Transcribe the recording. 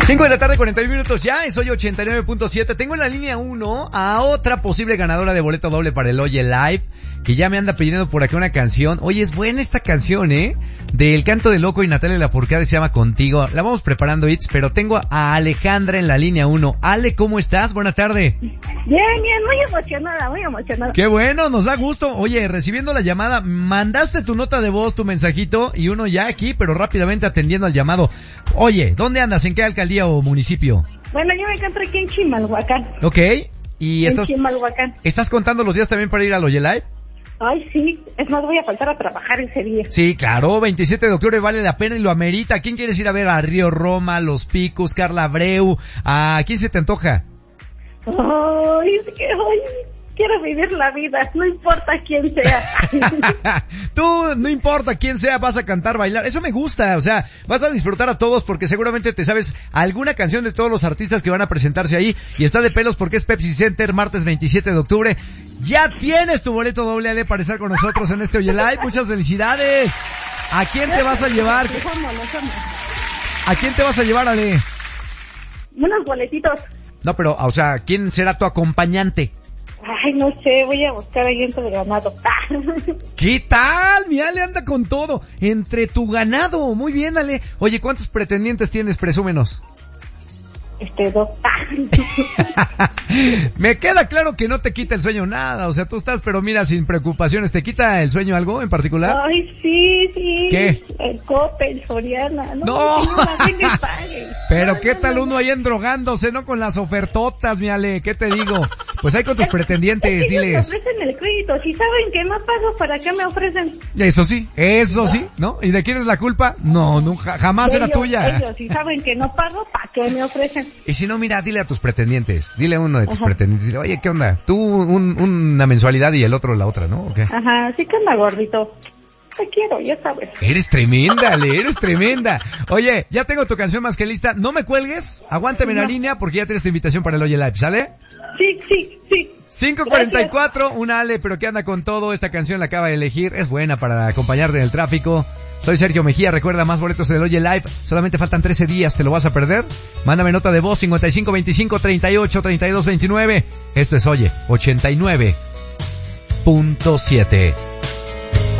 5 de la tarde, 41 minutos ya, es hoy 89.7. Tengo en la línea 1 a otra posible ganadora de boleto doble para el Oye Live, que ya me anda pidiendo por acá una canción. Oye, es buena esta canción, del Canto de Loco y Natalia Lafourcade, se llama Contigo. La vamos preparando, Itz, pero tengo a Alejandra en la línea 1. Ale, ¿cómo estás? Buena tarde. Bien, muy emocionada. Qué bueno, nos da gusto. Oye, recibiendo la llamada, mandaste tu nota de voz, tu mensajito, y uno ya aquí, pero rápidamente atendiendo al llamado. Oye, ¿dónde andas? ¿En qué alcaldía o municipio? Bueno, yo me encuentro aquí en Chimalhuacán. Ok, y Chimalhuacán. ¿Estás contando los días también para ir al Oye Live? Ay, sí, es más, voy a faltar a trabajar ese día. Sí, claro, 27 de octubre vale la pena y lo amerita. ¿A quién quieres ir a ver? ¿A Río Roma, Los Picos, Carla Abreu? ¿A quién se te antoja? Ay, es que quiero vivir la vida, no importa quién sea. Tú, no importa quién sea, vas a cantar, bailar. Eso me gusta, o sea, vas a disfrutar a todos porque seguramente te sabes alguna canción de todos los artistas que van a presentarse ahí. Y está de pelos porque es Pepsi Center, martes 27 de octubre. Ya tienes tu boleto doble, Ale, para estar con nosotros en este Oye Live. Muchas felicidades. ¿A quién te vas a llevar? ¿A quién te vas a llevar, Ale? Unos boletitos. No, pero, o sea, ¿quién será tu acompañante? Ay, no sé, voy a buscar ahí entre el ganado. ¿Qué tal? Mi Ale anda con todo. Entre tu ganado. Muy bien, Ale. Oye, ¿cuántos pretendientes tienes? Presúmenos. 2. Me queda claro que no te quita el sueño nada. O sea, tú estás, pero mira, sin preocupaciones. ¿Te quita el sueño algo en particular? Ay, sí. ¿Qué? El Coppel, Soriana. No. Pague. Pero ¿qué tal uno ahí endrogándose, no? Con las ofertotas, mi Ale. ¿Qué te digo? Pues ahí con tus pretendientes, es que diles. ellos ofrecen el crédito. Si saben que no pago, ¿para qué me ofrecen? Eso sí, ¿no? ¿Y de quién es la culpa? No, nunca, jamás era tuya. Ellos, si saben que no pago, ¿para qué me ofrecen? Y si no, mira, dile a tus pretendientes, dile a uno de tus pretendientes, dile, oye, ¿qué onda? Tú una mensualidad y el otro la otra, ¿no? ¿Okay? Ajá, sí que anda gordito. Te quiero, ya sabes. Eres tremenda, Ale, eres tremenda. Oye, ya tengo tu canción más que lista. No me cuelgues, aguántame en la línea porque ya tienes tu invitación para el Oye Live, ¿sale? Sí. 5:44, una Ale, pero que anda con todo. Esta canción la acaba de elegir, es buena para acompañarte en el tráfico. Soy Sergio Mejía, recuerda, más boletos en el Oye Live. Solamente faltan 13 días, ¿te lo vas a perder? Mándame nota de voz 5525383229. Esto es Oye 89.7.